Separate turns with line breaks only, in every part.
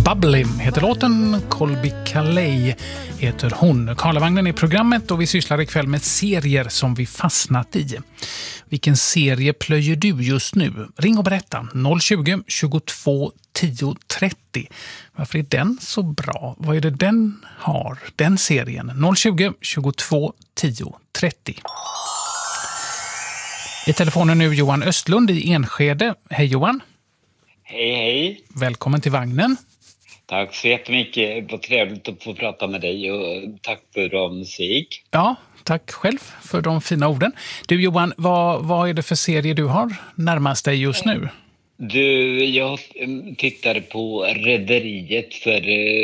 Bubbly heter låten, Colby Calais heter hon. Karlavagnen är programmet och vi sysslar ikväll med serier som vi fastnat i. Vilken serie plöjer du just nu? Ring och berätta 020 22 10 30. Varför är den så bra? Vad är det den har? Den serien 020 22 10 30. I telefonen nu Johan Östlund i Enskede. Hej Johan.
Hej, hej.
Välkommen till vagnen.
Tack så jättemycket. Vad trevligt att få prata med dig och tack för bra musik.
Ja, tack själv för de fina orden. Du Johan, vad är det för serie du har närmast dig just nu?
Du, jag tittar på Rederiet för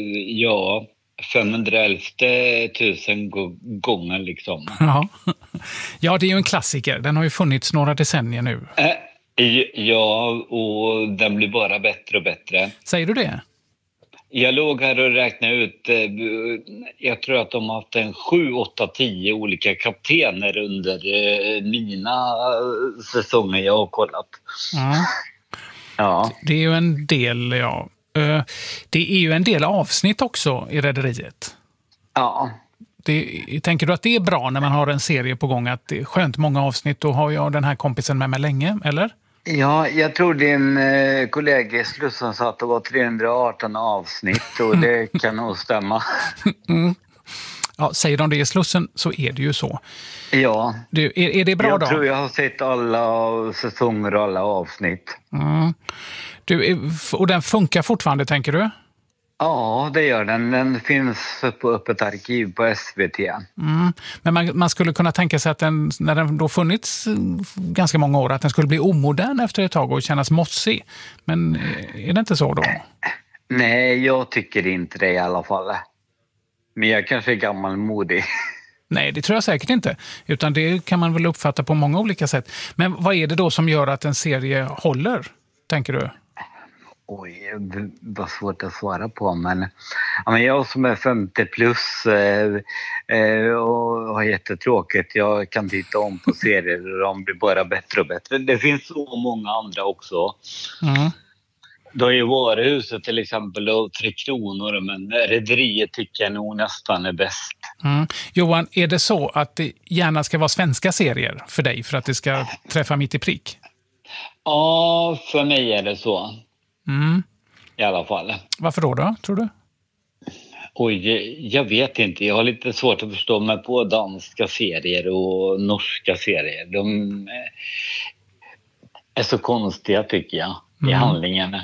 511 000 gånger liksom.
Ja, det är ju en klassiker. Den har ju funnits några decennier nu.
Ja, och den blir bara bättre och bättre.
Säger du det?
Jag låg här och räknade ut, jag tror att de har haft 7, 8, 10 olika kaptener under mina säsonger jag har kollat. Ja.
Det är ju en del, ja. Det är ju en del avsnitt också i Rederiet.
Ja.
Tänker du att det är bra när man har en serie på gång, att det är skönt många avsnitt, och har jag den här kompisen med mig länge, eller?
Ja, jag tror din kollega i Slussen sa att det var 318 avsnitt och det kan nog stämma.
Ja, säger de det i Slussen så är det ju så.
Ja.
Är det bra då?
Jag tror jag har sett alla säsonger och alla avsnitt.
Och den funkar fortfarande, tänker du?
Ja, det gör den. Den finns på öppet arkiv på SVT.
Men man skulle kunna tänka sig att den, när den då funnits ganska många år, att den skulle bli omodern efter ett tag och kännas mossig. Men är det inte så då?
Nej, jag tycker inte det i alla fall. Men jag kanske är gammalmodig.
Nej, det tror jag säkert inte. Utan det kan man väl uppfatta på många olika sätt. Men vad är det då som gör att en serie håller, tänker du?
Oj, det var svårt att svara på, men jag som är 50 plus och har jättetråkigt, jag kan titta om på serier och de blir bara bättre och bättre. Det finns så många andra också. Då är ju Varuhuset till exempel och 3 kronor, men Rederiet tycker jag nog nästan är bäst.
Johan, är det så att det gärna ska vara svenska serier för dig för att det ska träffa mitt i prick?
Ja, för mig är det så. I alla fall.
Varför då, tror du?
Oj, jag vet inte. Jag har lite svårt att förstå mig på danska serier och norska serier. De är så konstiga, tycker jag, i handlingarna.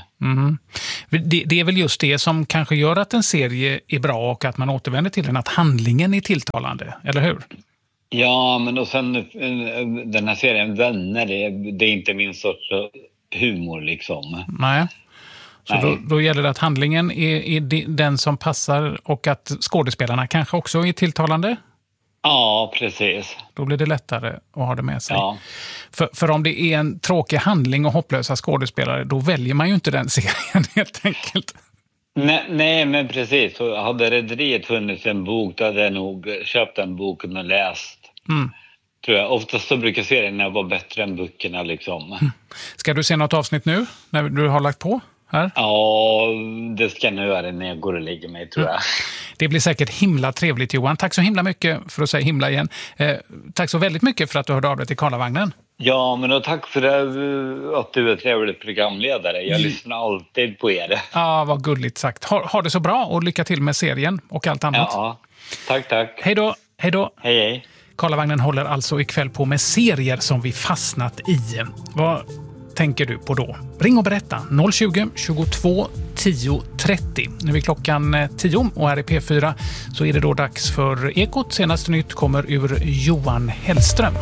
Det är väl just det som kanske gör att en serie är bra och att man återvänder till den, att handlingen är tilltalande, eller hur? Ja, men och sen den här serien Vänner, det är inte min sorts humor liksom. Nej. Så då gäller det att handlingen är den som passar och att skådespelarna kanske också är tilltalande? Ja, precis. Då blir det lättare att ha det med sig. Ja. För om det är en tråkig handling och hopplösa skådespelare, då väljer man ju inte den serien helt enkelt. Nej, men precis. Så hade Rederiet funnits en bok, då hade jag nog köpt den boken och läst. Tror jag. Oftast så brukar serierna vara bättre än böckerna liksom. Ska du se något avsnitt nu när du har lagt på här? Ja, det ska jag nu göra när jag går och lägger mig, tror jag. Det blir säkert himla trevligt, Johan. Tack så himla mycket, för att säga himla igen. Tack så väldigt mycket för att du hörde av dig till Karlavagnen. Ja, men då tack för det, att du är trevlig programledare. Jag lyssnar alltid på er. Ja, vad gulligt sagt. Ha det så bra och lycka till med serien och allt annat. Ja, tack. Hej då. Hej. Karlavagnen håller alltså ikväll på med serier som vi fastnat i. Vad tänker du på då? Ring och berätta 020 22 10 30. Nu är klockan 10 och här i P4 så är det då dags för Ekot. Senaste nytt kommer ur Johan Hellström.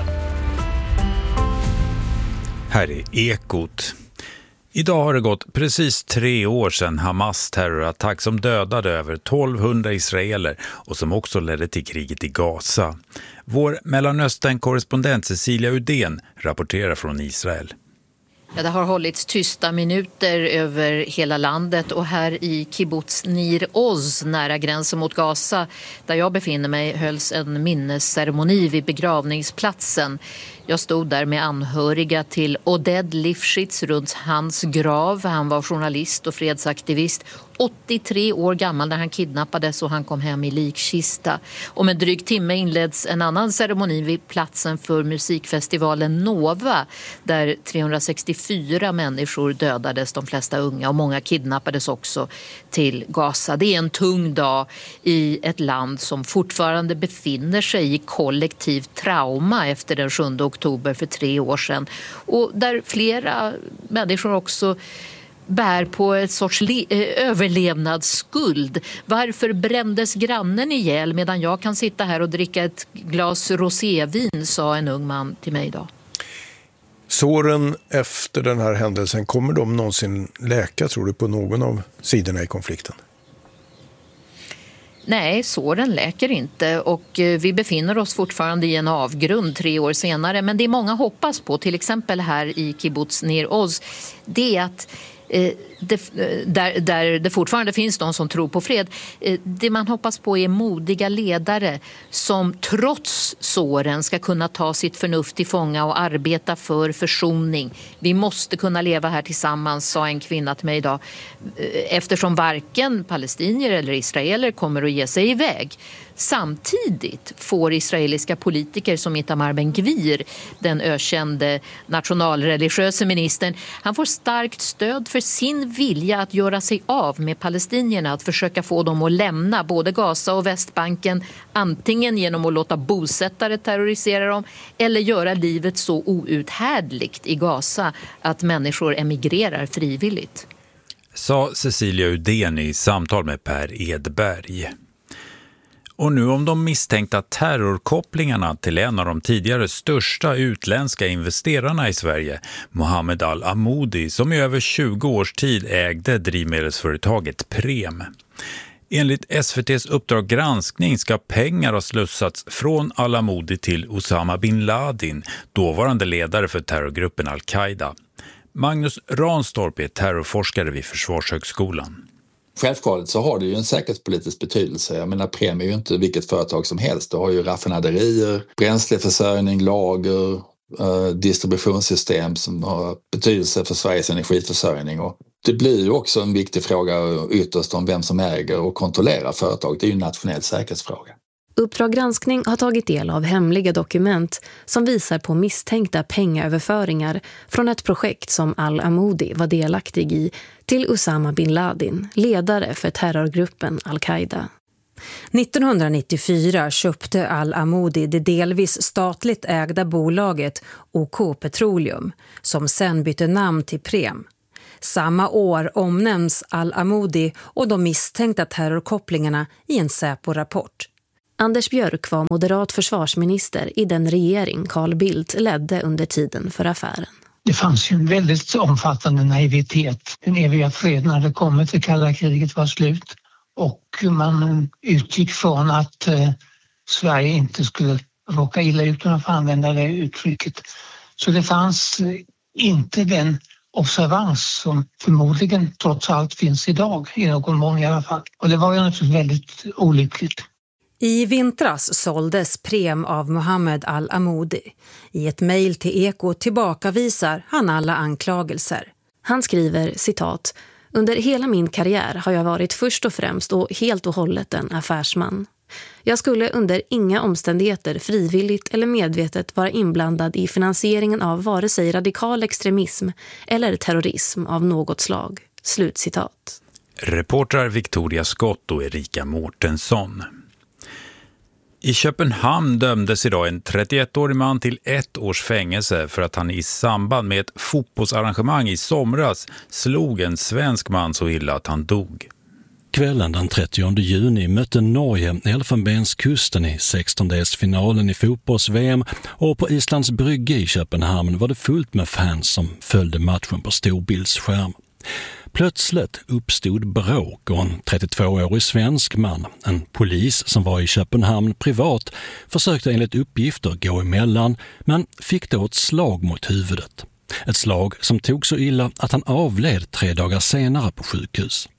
Här är Ekot. Idag har det gått precis 3 år sedan Hamas terrorattack som dödade över 1200 israeler och som också ledde till kriget i Gaza. Vår Mellanöstern-korrespondent Cecilia Udén rapporterar från Israel.
Ja, det har hållits tysta minuter över hela landet och här i kibbutz Nir Oz nära gränsen mot Gaza där jag befinner mig hölls en minnesceremoni vid begravningsplatsen. Jag stod där med anhöriga till Oded Lifshitz runt hans grav. Han var journalist och fredsaktivist. 83 år gammal när han kidnappades och han kom hem i likkista. Om en dryg timme inleds en annan ceremoni vid platsen för musikfestivalen Nova där 364 människor dödades, de flesta unga, och många kidnappades också till Gaza. Det är en tung dag i ett land som fortfarande befinner sig i kollektivt trauma efter den 7 oktober för 3 år sedan och där flera människor också bär på ett sorts överlevnadsskuld. Varför brändes grannen ihjäl medan jag kan sitta här och dricka ett glas rosévin, sa en ung man till mig idag.
Såren efter den här händelsen, kommer de någonsin läka, tror du, på någon av sidorna i konflikten?
Nej, såren läker inte och vi befinner oss fortfarande i en avgrund 3 år senare. Men det många hoppas på, till exempel här i Kibbutz Nir Oz, det är att där det fortfarande finns de som tror på fred. Det man hoppas på är modiga ledare som trots såren ska kunna ta sitt förnuft till fånga och arbeta för försoning. Vi måste kunna leva här tillsammans, sa en kvinna till mig idag. Eftersom varken palestinier eller israeler kommer att ge sig iväg. Samtidigt får israeliska politiker som Itamar Ben-Gvir, den ökände nationalreligiösa ministern, han får starkt stöd för sin vilja att göra sig av med palestinierna, att försöka få dem att lämna både Gaza och Västbanken, antingen genom att låta bosättare terrorisera dem eller göra livet så outhärdligt i Gaza att människor emigrerar frivilligt.
Sa Cecilia Udén i samtal med Per Edberg. Och nu om de misstänkta terrorkopplingarna till en av de tidigare största utländska investerarna i Sverige, Mohammed Al-Amoudi, som i över 20 års tid ägde drivmedelsföretaget Prem. Enligt SVT:s Uppdrag granskning ska pengar ha slussats från Al-Amoudi till Osama bin Laden, dåvarande ledare för terrorgruppen Al-Qaida. Magnus Ranstorp är terrorforskare vid Försvarshögskolan.
Självklart så har det ju en säkerhetspolitisk betydelse. Jag menar, Prem är ju inte vilket företag som helst. Det har ju raffinaderier, bränsleförsörjning, lager, distributionssystem som har betydelse för Sveriges energiförsörjning. Och det blir ju också en viktig fråga ytterst om vem som äger och kontrollerar företag. Det är ju en nationell säkerhetsfråga.
Uppdrag granskning har tagit del av hemliga dokument som visar på misstänkta pengaöverföringar från ett projekt som Al-Amoudi var delaktig i till Osama bin Laden, ledare för terrorgruppen Al-Qaida.
1994 köpte Al-Amoudi det delvis statligt ägda bolaget OK Petroleum, som sen bytte namn till Prem. Samma år omnämns Al-Amoudi och de misstänkta terrorkopplingarna i en Säpo-rapport.
Anders Björk var moderat försvarsminister i den regering Carl Bildt ledde under tiden för affären.
Det fanns ju en väldigt omfattande naivitet. Den eviga freden hade kommit, det kalla kriget var slut och man utgick från att Sverige inte skulle råka illa ut, om man får använda det uttrycket. Så det fanns inte den observans som förmodligen trots allt finns idag, i någon mån i alla fall. Och det var ju naturligtvis väldigt olyckligt.
I vintras såldes Prem av Mohammed Al-Amoudi. I ett mejl till Eko tillbakavisar han alla anklagelser.
Han skriver, citat, "Under hela min karriär har jag varit först och främst och helt och hållet en affärsman. Jag skulle under inga omständigheter frivilligt eller medvetet vara inblandad i finansieringen av vare sig radikal extremism eller terrorism av något slag." Slutcitat.
Reportrar Victoria Skott och Erika Mårtensson. I Köpenhamn dömdes idag en 31-årig man till 1 års fängelse för att han i samband med ett fotbollsarrangemang i somras slog en svensk man så illa att han dog.
Kvällen den 30 juni mötte Norge Elfenbenskusten i 16-delsfinalen i fotbolls-VM och på Islands brygge i Köpenhamn var det fullt med fans som följde matchen på storbildsskärm. Plötsligt uppstod bråk och en 32-årig svensk man, en polis som var i Köpenhamn privat, försökte enligt uppgifter gå emellan men fick då ett slag mot huvudet. Ett slag som tog så illa att han avled 3 dagar senare på sjukhus.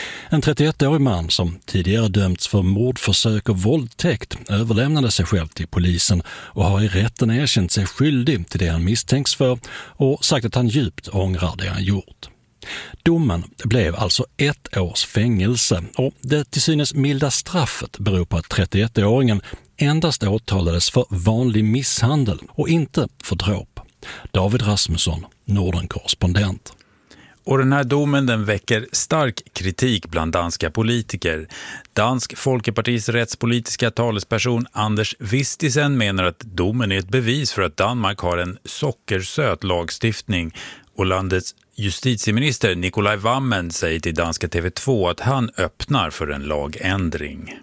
En 31-årig man som tidigare dömts för mordförsök och våldtäkt överlämnade sig själv till polisen och har i rätten erkänt sig skyldig till det han misstänks för och sagt att han djupt ångrar det han gjort. Domen blev alltså 1 års fängelse och det till synes milda straffet beror på att 31-åringen endast åtalades för vanlig misshandel och inte för dråp. David Rasmusson, Norden-korrespondent.
Och den här domen den väcker stark kritik bland danska politiker. Dansk Folkepartis rättspolitiska talesperson Anders Vistisen menar att domen är ett bevis för att Danmark har en sockersöt lagstiftning och landets justitieminister Nikolaj Wammen säger till danska TV2 att han öppnar för en lagändring.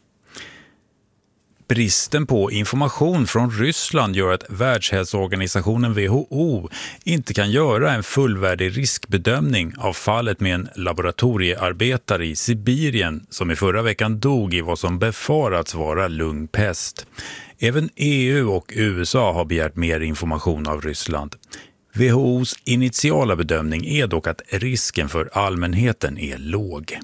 Bristen på information från Ryssland gör att Världshälsoorganisationen WHO inte kan göra en fullvärdig riskbedömning av fallet med en laboratoriearbetare i Sibirien som i förra veckan dog i vad som befarats vara lungpest. Även EU och USA har begärt mer information av Ryssland. WHO:s initiala bedömning är dock att risken för allmänheten är låg.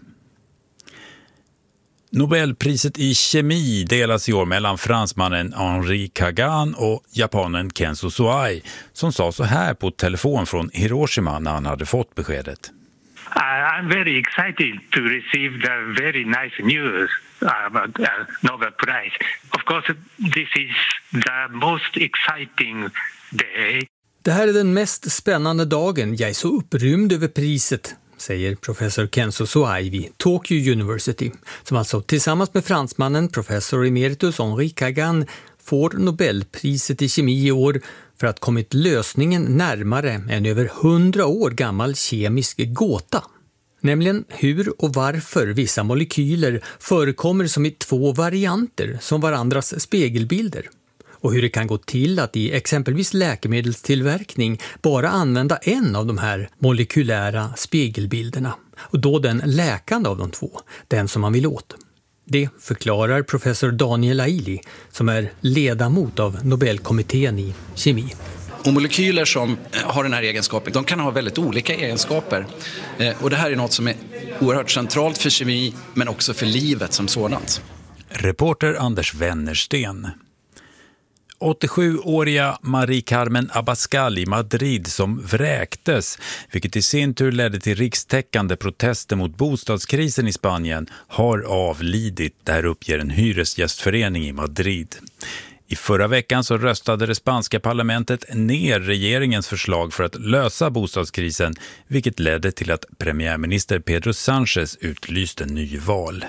Nobelpriset i kemi delas i år mellan fransmannen Henri Kagan och japanen Kenzo Suai som sa så här på telefon från Hiroshima när han hade fått beskedet.
I'm very excited to receive the very nice news about Nobel Prize. Of course, this is the most exciting day.
Det här är den mest spännande dagen. Jag är så upprymd över priset, säger professor Kenzo Suai vid Tokyo University, som alltså tillsammans med fransmannen professor emeritus Henri Kagan får Nobelpriset i kemi i år för att kommit lösningen närmare en över 100 år gammal kemisk gåta. Nämligen hur och varför vissa molekyler förekommer som i 2 varianter som varandras spegelbilder. Och hur det kan gå till att i exempelvis läkemedelstillverkning bara använda en av de här molekylära spegelbilderna. Och då den läkande av de 2, den som man vill åt. Det förklarar professor Daniel Aili som är ledamot av Nobelkommittén i kemi.
Och molekyler som har den här egenskapen, de kan ha väldigt olika egenskaper. Och det här är något som är oerhört centralt för kemi men också för livet som sådant.
Reporter Anders Wennersten. 87-åriga Marie Carmen Abascal i Madrid som vräktes, vilket i sin tur ledde till rikstäckande protester mot bostadskrisen i Spanien, har avlidit. Det här uppger en hyresgästförening i Madrid. I förra veckan så röstade det spanska parlamentet ner regeringens förslag för att lösa bostadskrisen, vilket ledde till att premiärminister Pedro Sánchez utlyste nyval.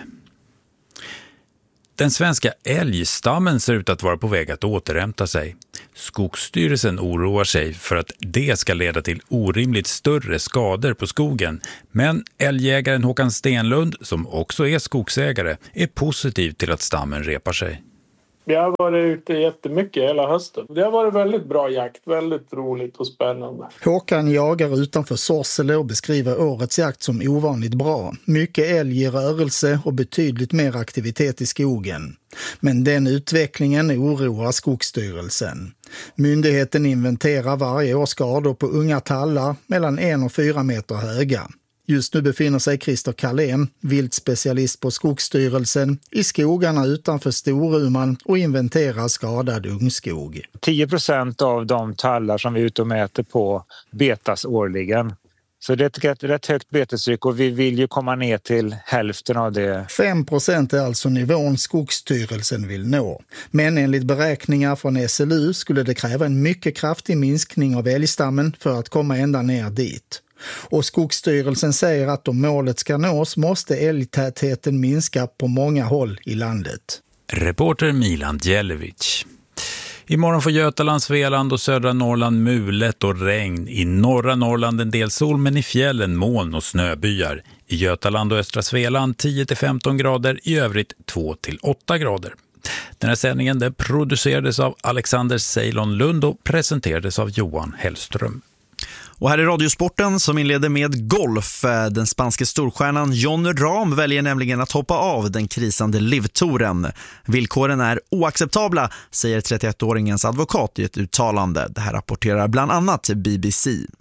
Den svenska älgstammen ser ut att vara på väg att återhämta sig. Skogsstyrelsen oroar sig för att det ska leda till orimligt större skador på skogen. Men älgjägaren Håkan Stenlund, som också är skogsägare, är positiv till att stammen repar sig.
Vi har varit ute jättemycket hela hösten. Det har varit väldigt bra jakt, väldigt roligt och spännande.
Håkan jagar utanför Sorsele och beskriver årets jakt som ovanligt bra. Mycket älg i rörelse och betydligt mer aktivitet i skogen. Men den utvecklingen oroar Skogsstyrelsen. Myndigheten inventerar varje år skador på unga tallar mellan 1 och 4 meter höga. Just nu befinner sig Christer Karlén, viltspecialist på Skogsstyrelsen, i skogarna utanför Storuman och inventerar skadad ungskog.
10% av de tallar som vi är ute och mäter på betas årligen. Så det är ett rätt högt betestryck och vi vill ju komma ner till hälften av det.
5% är alltså nivån Skogsstyrelsen vill nå. Men enligt beräkningar från SLU skulle det kräva en mycket kraftig minskning av älgstammen för att komma ända ner dit. Och Skogsstyrelsen säger att om målet ska nås måste älgtätheten minska på många håll i landet.
Reporter Milan Djelevic. Imorgon får Götaland, Svealand och södra Norrland mulet och regn. I norra Norrland en del sol men i fjällen moln och snöbyar. I Götaland och östra Svealand 10-15 grader, i övrigt 2-8 grader. Den här sändningen den producerades av Alexander Ceylon Lund och presenterades av Johan Hellström.
Och här är Radiosporten som inleder med golf. Den spanske storstjärnan Jon Rahm väljer nämligen att hoppa av den krisande Live-touren. Villkoren är oacceptabla, säger 31-åringens advokat i ett uttalande. Det här rapporterar bland annat BBC.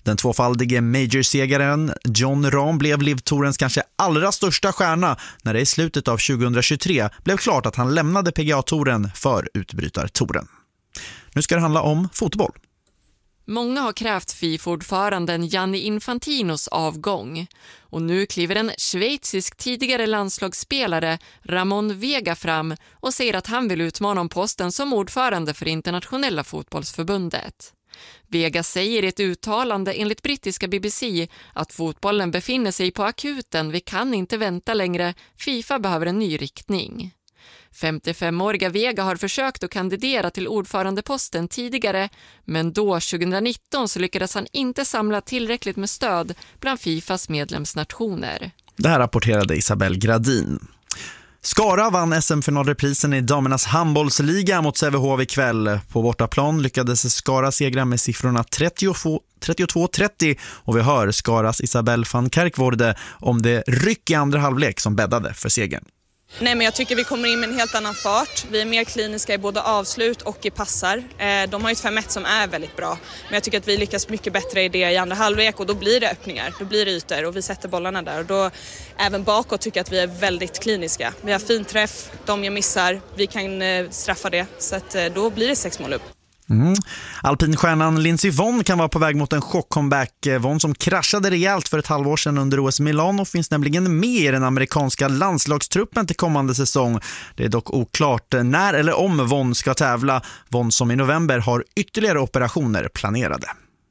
Den tvåfaldige major-segaren Jon Rahm blev LIV-tourens kanske allra största stjärna när det i slutet av 2023 blev klart att han lämnade PGA-touren för utbrytartouren. Nu ska det handla om fotboll.
Många har krävt FIFA-ordföranden Gianni Infantinos avgång. Och nu kliver en schweizisk tidigare landslagsspelare Ramon Vega fram och säger att han vill utmana om posten som ordförande för internationella fotbollsförbundet. Vega säger i ett uttalande enligt brittiska BBC att fotbollen befinner sig på akuten, vi kan inte vänta längre, FIFA behöver en ny riktning. 55-åriga Vega har försökt att kandidera till ordförandeposten tidigare, men då 2019 så lyckades han inte samla tillräckligt med stöd bland FIFAs medlemsnationer.
Det här rapporterade Isabel Gradin. Skara vann SM-finalreprisen i damernas handbollsliga mot Sävehof ikväll. På bortaplan lyckades Skara segra med siffrorna 32-30 och vi hör Skaras Isabel van Kerkvorde om det ryck i andra halvlek som bäddade för segern.
Nej, men jag tycker vi kommer in med en helt annan fart. Vi är mer kliniska i både avslut och i passar. De har ju ett 5-1 som är väldigt bra. Men jag tycker att vi lyckas mycket bättre i det i andra halvlek och då blir det öppningar. Då blir det ytor och vi sätter bollarna där. Och då även bakåt tycker jag att vi är väldigt kliniska. Vi har fin träff, de jag missar, vi kan straffa det. Så att då blir det 6 mål upp.
Alpinstjärnan Lindsey Vonn kan vara på väg mot en chock-comeback. Vonn som kraschade rejält för ett halvår sedan under OS Milano finns nämligen med i den amerikanska landslagstruppen till kommande säsong. Det är dock oklart när eller om Vonn ska tävla. Vonn som i november har ytterligare operationer planerade.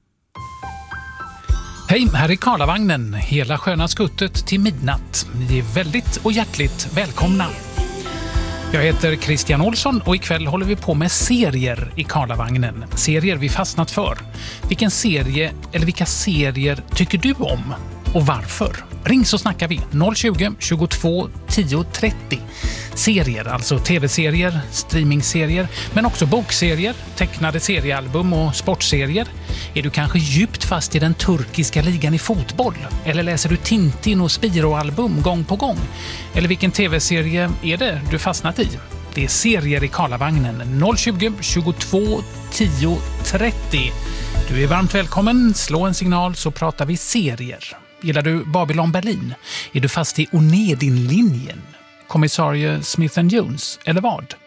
Hej, här är Karlavagnen. Hela sköna skuttet till midnatt. Ni är väldigt och hjärtligt välkomna. Jag heter Christian Olsson och ikväll håller vi på med serier i Karlavagnen. Serier vi fastnat för. Vilken serie eller vilka serier tycker du om och varför? Ring så snackar vi 020 22 10 30. Serier, alltså tv-serier, streamingserier, men också bokserier, tecknade seriealbum och sportserier. Är du kanske djupt fast i den turkiska ligan i fotboll? Eller läser du Tintin och Spiro-album gång på gång? Eller vilken tv-serie är det du fastnat i? Det är serier i Karlavagnen 020 22 10 30. Du är varmt välkommen, slå en signal så pratar vi serier. Gillar du Babylon Berlin? Är du fast i Onedin-linjen? Kommissarie Smith & Jones eller vad?